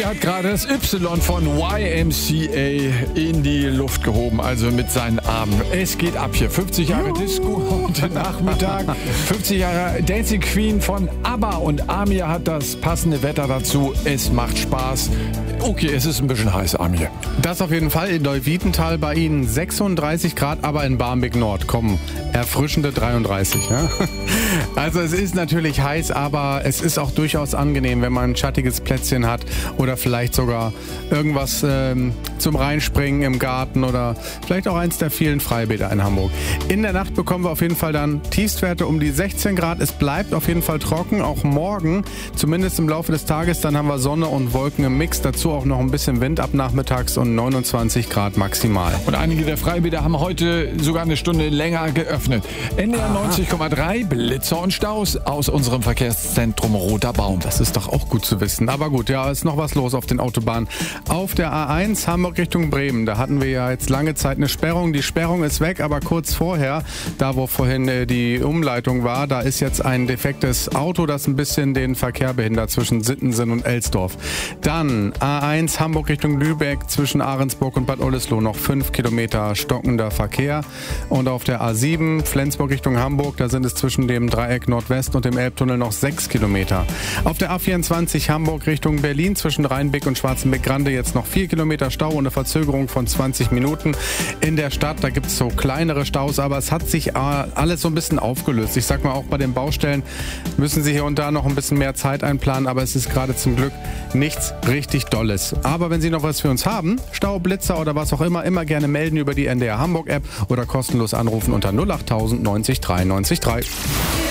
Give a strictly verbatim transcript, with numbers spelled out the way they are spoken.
hat gerade das Y von Y M C A in die Luft gehoben, also mit seinen Armen. Es geht ab hier. fünfzig Jahre Juhu. Disco heute Nachmittag. fünfzig Jahre Dancing Queen von ABBA und Amir hat das passende Wetter dazu. Es macht Spaß. Okay, es ist ein bisschen heiß, Amir. Das auf jeden Fall in Neuwiedental bei Ihnen sechsunddreißig Grad, aber in Barmbek Nord kommen erfrischende dreiunddreißig. Ja? Also es ist natürlich heiß, aber es ist auch durchaus angenehm, wenn man ein schattiges Plätzchen hat oder vielleicht sogar irgendwas ähm, zum Reinspringen im Garten oder vielleicht auch eins der vielen Freibäder in Hamburg. In der Nacht bekommen wir auf jeden Fall dann Tiefstwerte um die sechzehn Grad. Es bleibt auf jeden Fall trocken, auch morgen, zumindest im Laufe des Tages. Dann haben wir Sonne und Wolken im Mix, dazu auch noch ein bisschen Wind ab nachmittags und neunundzwanzig Grad maximal. Und einige der Freibäder haben heute sogar eine Stunde länger geöffnet. N D R neunzig Komma drei, Blitzer und Staus aus unserem Verkehrszentrum Roter Baum. Das ist doch auch gut zu wissen. Aber gut, ja, ist noch was los auf den Autobahnen. Auf der A eins Hamburg Richtung Bremen, da hatten wir ja jetzt lange Zeit eine Sperrung. Die Sperrung ist weg, aber kurz vorher, da wo vorhin äh, die Umleitung war, da ist jetzt ein defektes Auto, das ein bisschen den Verkehr behindert zwischen Sittensen und Elsdorf. Dann A eins Hamburg Richtung Lübeck zwischen Ahrensburg und Bad Oldesloe noch fünf Kilometer stockender Verkehr. Und auf der A sieben Flensburg Richtung Hamburg, da sind es zwischen dem Dreieck Nordwest und dem Elbtunnel noch sechs Kilometer. Auf der A vierundzwanzig Hamburg Richtung Berlin zwischen Rheinbeck und Schwarzenbeck-Grande jetzt noch vier Kilometer Stau und eine Verzögerung von zwanzig Minuten. In der Stadt, da gibt es so kleinere Staus, aber es hat sich alles so ein bisschen aufgelöst. Ich sag mal, auch bei den Baustellen müssen Sie hier und da noch ein bisschen mehr Zeit einplanen, aber es ist gerade zum Glück nichts richtig Dolles. Aber wenn Sie noch was für uns haben, Stau, Blitzer oder was auch immer, immer gerne melden über die N D R Hamburg App oder kostenlos anrufen unter null acht tausend neunzig drei neunzig drei.